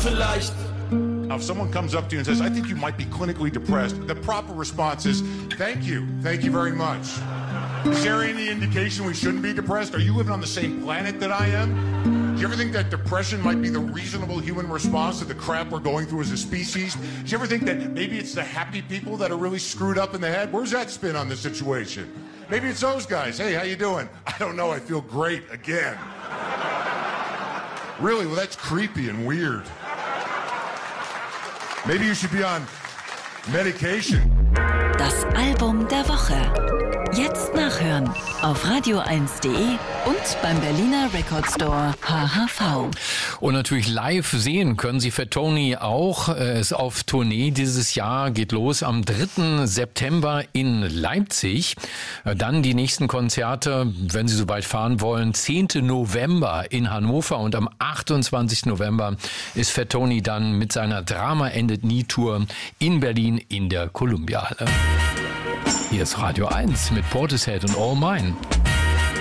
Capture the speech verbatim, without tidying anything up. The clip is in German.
vielleicht. If someone comes up to you and says, I think you might be clinically depressed, the proper response is, thank you, thank you very much. Is there any indication we shouldn't be depressed? Are you living on the same planet that I am? Do you ever think that depression might be the reasonable human response to the crap we're going through as a species? Do you ever think that maybe it's the happy people that are really screwed up in the head? Where's that spin on the situation? Maybe it's those guys. Hey, how you doing? I don't know, I feel great again. Really? Well, that's creepy and weird. Maybe you should be on medication. Das Album der Woche. Jetzt nachhören auf radio eins punkt de und beim Berliner Record Store H H V. Und natürlich live sehen können Sie Fatoni auch. Er ist auf Tournee dieses Jahr, geht los am dritten September in Leipzig. Dann die nächsten Konzerte, wenn Sie so weit fahren wollen, zehnten November in Hannover und am achtundzwanzigsten November ist Fatoni dann mit seiner Drama Endet Nie Tour in Berlin in der Columbia Halle. Hier ist Radio eins mit Portishead und All Mine.